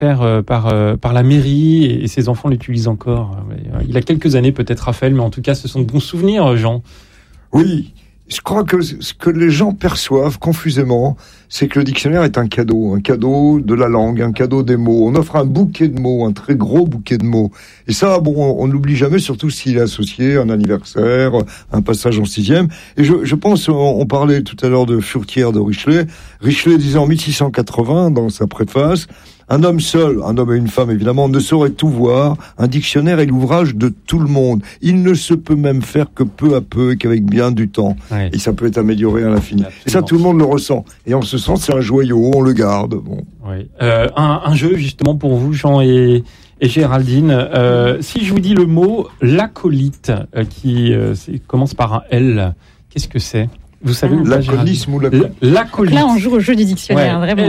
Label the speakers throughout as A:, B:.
A: offert par la mairie et ses enfants l'utilisent encore. Il a quelques années peut-être, Raphaël, mais en tout cas, ce sont de bons souvenirs, Jean.
B: Oui, je crois que ce que les gens perçoivent confusément, c'est que le dictionnaire est un cadeau de la langue, un cadeau des mots. On offre un bouquet de mots, un très gros bouquet de mots. Et ça, on n'oublie jamais, surtout s'il est associé à un anniversaire, un passage en 6e. Et je pense, on parlait tout à l'heure de Furetière de Richelet. Richelet disait en 1680, dans sa préface, un homme seul, un homme et une femme évidemment, ne saurait tout voir. Un dictionnaire est l'ouvrage de tout le monde. Il ne se peut même faire que peu à peu et qu'avec bien du temps. Ouais. Et ça peut être amélioré à l'infini. Absolument. Et ça, tout le monde le ressent. Et en ce sens, c'est un joyau, on le garde. Bon.
A: Oui. Un jeu justement pour vous, Jean et Géraldine. Si je vous dis le mot l'acolyte, qui commence par un L, qu'est-ce que c'est ? Vous savez
B: l'acolisme ou
A: l'acolyte.
C: Là, on joue au jeu du dictionnaire, vraiment.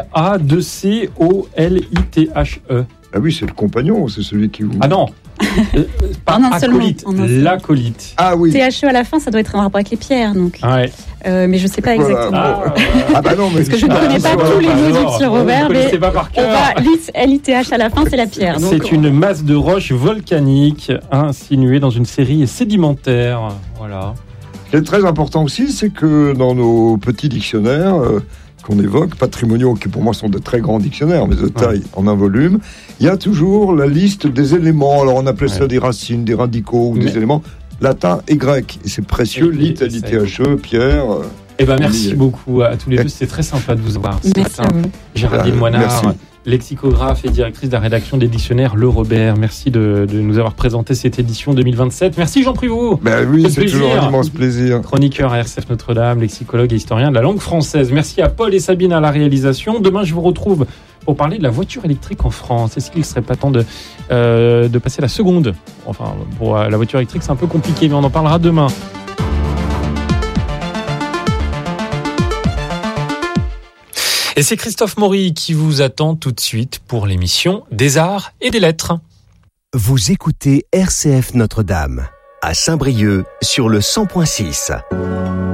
A: L-A-2-C-O-L-I-T-H-E.
B: Ah oui, c'est le compagnon, c'est celui qui vous...
A: Ah non, pas acolyte, l'acolyte.
B: Ah oui.
C: T-H-E à la fin, ça doit être un rapport avec les pierres, donc.
A: Ah ouais.
C: Mais je ne sais pas exactement.
B: Ah bah non, mais...
C: Parce que je ne connais pas tous les mots du petit Robert, mais
A: pas par cœur.
C: L-I-T-H à la fin, c'est la pierre. Donc
A: c'est une masse de roches volcaniques insinuée dans une série sédimentaire. Voilà.
B: Ce qui est très important aussi, c'est que dans nos petits dictionnaires qu'on évoque, patrimoniaux, qui pour moi sont de très grands dictionnaires, mais de taille en un volume, il y a toujours la liste des éléments. Alors on appelait ça des racines, des radicaux ou des éléments latins et grecs. Et c'est précieux, lit, L-I-T-H-E, Pierre...
A: Eh ben merci beaucoup à tous les deux, c'était très sympa de vous avoir ce matin. Géraldine Moinard, lexicographe et directrice de la rédaction des dictionnaires Le Robert. Merci de nous avoir présenté cette édition 2027. Merci Jean Privot.
B: Ben oui, c'est toujours un immense plaisir.
A: Chroniqueur à RCF Notre-Dame, lexicologue et historien de la langue française. Merci à Paul et Sabine à la réalisation. Demain, je vous retrouve pour parler de la voiture électrique en France. Est-ce qu'il ne serait pas temps de passer la seconde ? Enfin, pour la voiture électrique, c'est un peu compliqué, mais on en parlera demain. Et c'est Christophe Maury qui vous attend tout de suite pour l'émission des Arts et des Lettres.
D: Vous écoutez RCF Notre-Dame, à Saint-Brieuc sur le 100.6.